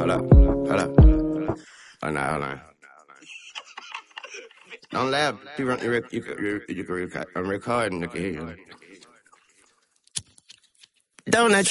Hold up. Hold up. Oh, no, hold on. Don't laugh. I'm recording. Look at here. Don't let